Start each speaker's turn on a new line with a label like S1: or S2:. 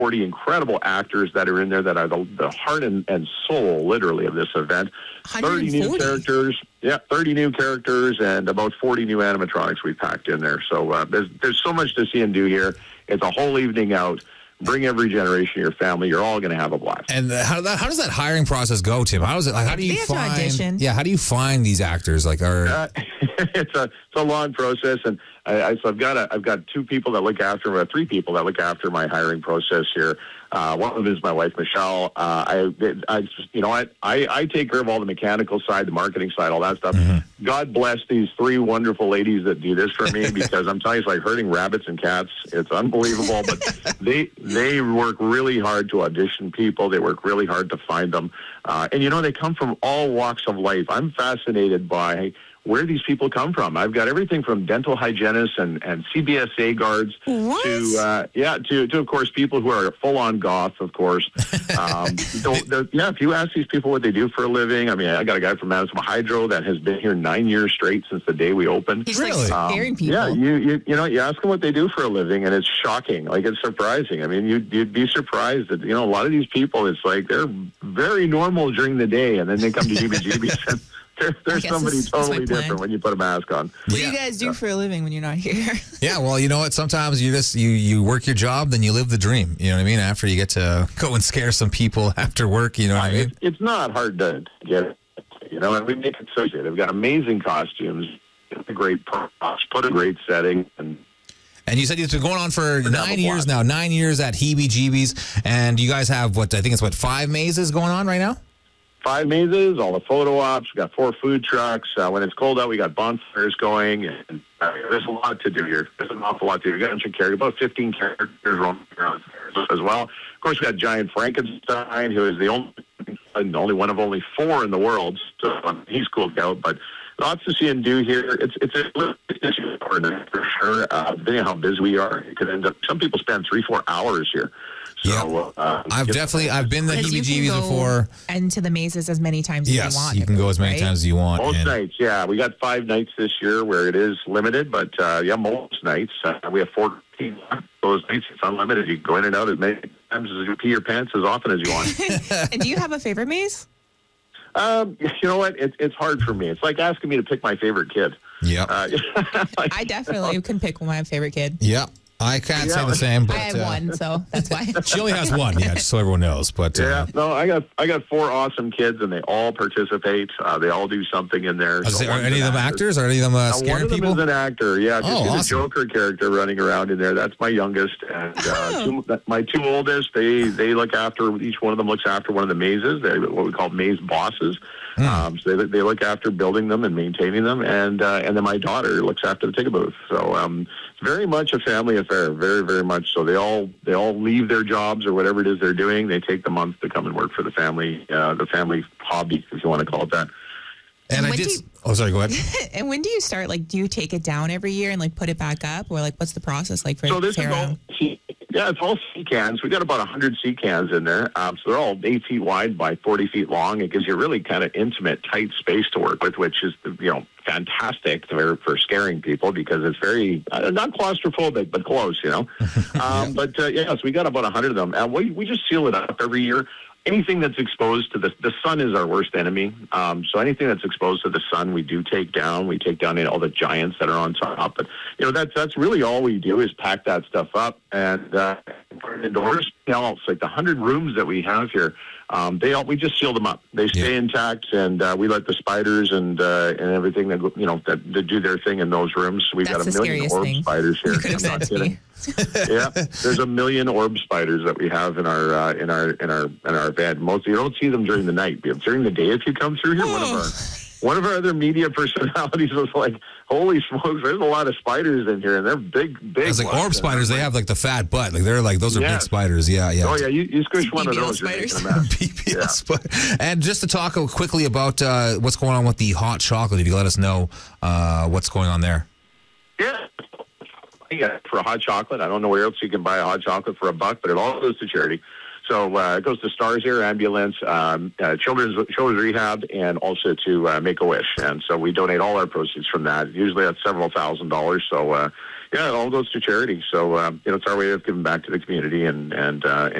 S1: 40 incredible actors that are in there that are the heart and soul, literally, of this event. 30 new characters. Yeah, 30 new characters and about 40 new animatronics we packed in there. So there's so much to see and do here. It's a whole evening out. Bring every generation of your family. You're all going to have a blast.
S2: And how does that hiring process go, Tim? How does it? Like, how do you find? Yeah, how do you find these actors? Like,
S1: it's a long process, and so I've got 2 people that look after, 3 people that look after my hiring process here. One of them is my wife, Michelle. I take care of all the mechanical side, the marketing side, all that stuff. Mm-hmm. God bless these 3 wonderful ladies that do this for me, because I'm telling you, it's like herding rabbits and cats. It's unbelievable, but they work really hard to audition people. They work really hard to find them. And, they come from all walks of life. I'm fascinated by where these people come from. I've got everything from dental hygienists and CBSA guards to of course people who are full on goth, of course. If you ask these people what they do for a living, I mean, I got a guy from Manitoba Hydro that has been here 9 years straight since the day we opened.
S3: He's really scaring people.
S1: Yeah, you ask them what they do for a living, and it's shocking. Like, it's surprising. I mean, you'd be surprised that a lot of these people, it's like they're very normal during the day, and then they come to GBGBs and there's somebody totally different when you put a mask on.
S3: What do you guys do for a living when you're not here?
S2: Yeah, well, you know what? Sometimes you work your job, then you live the dream. You know what I mean? After you get to go and scare some people after work, you know what I mean?
S1: It's not hard to get it. And we make it so good. They've got amazing costumes, a great props, put a great setting, and
S2: you said it's been going on for 9 years now. 9 years at Heebie-Jeebies, and you guys have 5 mazes going on right now?
S1: 5 mazes, all the photo ops. We got 4 food trucks. When it's cold out, we got bonfires going. And there's a lot to do here. There's an awful lot to do. We got about 15 characters roaming around as well. Of course, we got Giant Frankenstein, who is the only one of only 4 in the world. So he's cooled out, but lots to see and do here. It's a little for sure. Depending on how busy we are, it could end up. Some people spend 3-4 hours here. So,
S2: I've been to Heebie-Jeebies before.
S3: And to the mazes as many times as you want.
S2: Yes, you can go as many times as you want.
S1: Most nights, yeah. We got 5 nights this year where it is limited, but most nights. We have 14 those nights. It's unlimited. You can go in and out as many times as you pee your pants as often as you want.
S3: And do you have a favorite maze?
S1: You know what? It's hard for me. It's like asking me to pick my favorite kid.
S2: Yeah.
S3: I definitely can pick my favorite kid.
S2: Yeah. I can't say the same, but
S3: I have one, so that's why.
S2: She only has one, just so everyone knows. But
S1: I got 4 awesome kids, and they all participate. They all do something in there.
S2: Are any of them actors? Or are any of them scaring people?
S1: One of them is an actor. Yeah,
S2: awesome.
S1: The Joker character running around in there. That's my youngest, and my 2 oldest. They look after. Each one of them looks after one of the mazes. They're what we call maze bosses. So they look after building them and maintaining them, and then my daughter looks after the ticket booth. So it's very much a family affair, very, very much. So they all leave their jobs or whatever it is they're doing. They take the month to come and work for the family hobby, if you want to call it that.
S2: And sorry, go ahead.
S3: And when do you start? Like, do you take it down every year and put it back up, or what's the process like for?
S1: So this is all. It's all sea cans. We got about 100 sea cans in there. So they're all 8 feet wide by 40 feet long. It gives you really kind of intimate, tight space to work with, which is fantastic for scaring people because it's very not claustrophobic, but close, so we got about 100 of them, and we just seal it up every year. Anything that's exposed to the sun is our worst enemy. So anything that's exposed to the sun, we do take down. We take down all the giants that are on top. But that's really all we do is pack that stuff up and put it indoors. It's like the 100 rooms that we have here. We just seal them up. They stay intact, and we let the spiders and everything that do their thing in those rooms. We've got a million orb spiders here. I'm not kidding. There's a million orb spiders that we have in our bed. Most you don't see them during the night. During the day, if you come through here, one of our other media personalities was like, "Holy smokes! There's a lot of spiders in here, and they're big."
S2: It's like orb spiders. They have the fat butt. They're those are big spiders. Yeah.
S1: Oh yeah, you squish one of those.
S3: Spiders.
S2: BBL spider. And just to talk quickly about what's going on with the hot chocolate, if you let us know what's going on there.
S1: Yeah, for a hot chocolate. I don't know where else you can buy a hot chocolate for $1, but it all goes to charity. So it goes to Stars Air Ambulance, Children's Rehab, and also to Make-A-Wish. And so we donate all our proceeds from that. Usually that's several $1,000s. So Yeah, it all goes to charity. So, it's our way of giving back to the community and